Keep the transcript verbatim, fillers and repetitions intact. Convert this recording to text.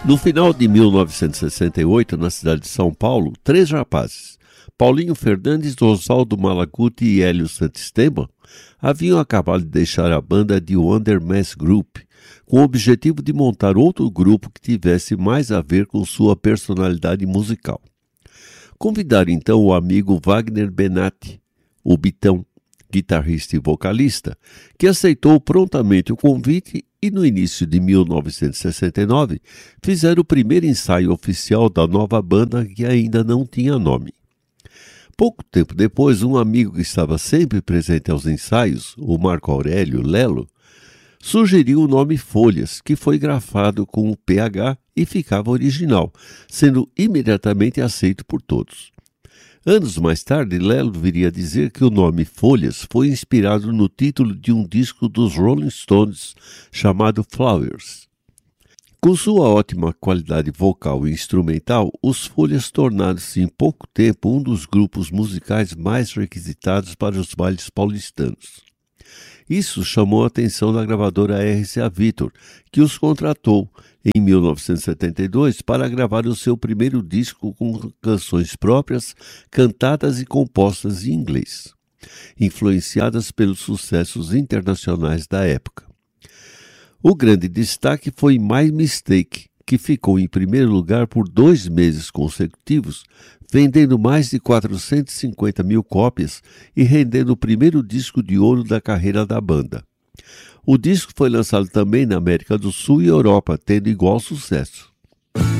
No final de mil novecentos e sessenta e oito, na cidade de São Paulo, três rapazes, Paulinho Fernandes, Oswaldo Malaguti e Hélio Santisteban, haviam acabado de deixar a banda The Wonder Mass Group, com o objetivo de montar outro grupo que tivesse mais a ver com sua personalidade musical. Convidaram então o amigo Wagner Benatti, o Bitão, guitarrista e vocalista, que aceitou prontamente o convite e no início de mil novecentos e sessenta e nove fizeram o primeiro ensaio oficial da nova banda que ainda não tinha nome. Pouco tempo depois, um amigo que estava sempre presente aos ensaios, o Marco Aurélio Lelo, sugeriu o nome Folhas, que foi grafado com o P H e ficava original, sendo imediatamente aceito por todos. Anos mais tarde, Lelo viria a dizer que o nome Folhas foi inspirado no título de um disco dos Rolling Stones chamado Flowers. Com sua ótima qualidade vocal e instrumental, os Folhas tornaram-se em pouco tempo um dos grupos musicais mais requisitados para os bailes paulistanos. Isso chamou a atenção da gravadora R C A Victor, que os contratou em mil novecentos e setenta e dois para gravar o seu primeiro disco com canções próprias, cantadas e compostas em inglês, influenciadas pelos sucessos internacionais da época. O grande destaque foi My Mistake, que ficou em primeiro lugar por dois meses consecutivos, vendendo mais de quatrocentas e cinquenta mil cópias e rendendo o primeiro disco de ouro da carreira da banda. O disco foi lançado também na América do Sul e Europa, tendo igual sucesso.